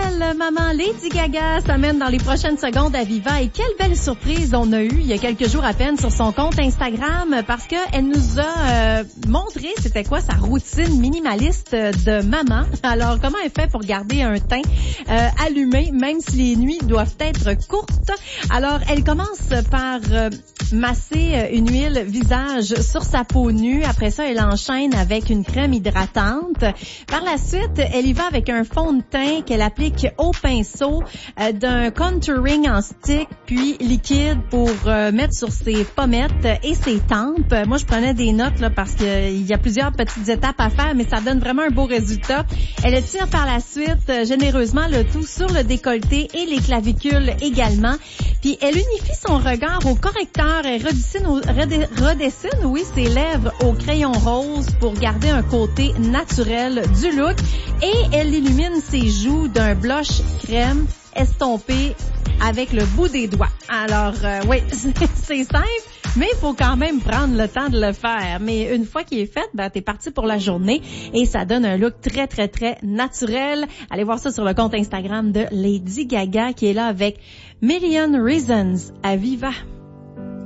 belle maman Lady Gaga s'amène dans les prochaines secondes à Viva et quelle belle surprise on a eue il y a quelques jours à peine sur son compte Instagram parce que elle nous a montré c'était quoi sa routine minimaliste de maman. Alors comment elle fait pour garder un teint allumé même si les nuits doivent être courtes. Alors elle commence par masser une huile visage sur sa peau nue. Après ça, elle enchaîne avec une crème hydratante. Par la suite, elle y va avec un fond de teint qu'elle applique au pinceau, d'un contouring en stick puis liquide pour mettre sur ses pommettes et ses tempes. Moi, je prenais des notes là parce qu'il y a plusieurs petites étapes à faire, mais ça donne vraiment un beau résultat. Elle étire par la suite généreusement le tout sur le décolleté et les clavicules également. Puis elle unifie son regard au correcteur et redessine, ses lèvres au crayon rose pour garder un côté naturel du look. Et elle illumine ses joues d'un blush crème estompé avec le bout des doigts. Alors, oui, c'est simple, mais il faut quand même prendre le temps de le faire. Mais une fois qu'il est fait, t'es parti pour la journée et ça donne un look très, très, très naturel. Allez voir ça sur le compte Instagram de Lady Gaga qui est là avec Million Reasons à Viva.